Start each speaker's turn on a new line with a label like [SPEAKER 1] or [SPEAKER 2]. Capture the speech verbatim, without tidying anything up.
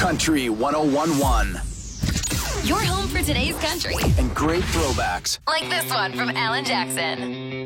[SPEAKER 1] Country one oh one point one.
[SPEAKER 2] Your home for today's country.
[SPEAKER 1] And great throwbacks.
[SPEAKER 2] Like this one from Alan Jackson.